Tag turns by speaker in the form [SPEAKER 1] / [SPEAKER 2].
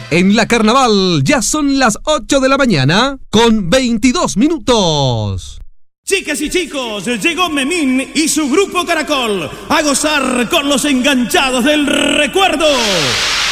[SPEAKER 1] En la Carnaval ya son las 8 de la mañana con 22 minutos.
[SPEAKER 2] Chicas y chicos, llegó Memín y su grupo Caracol a gozar con los enganchados del recuerdo.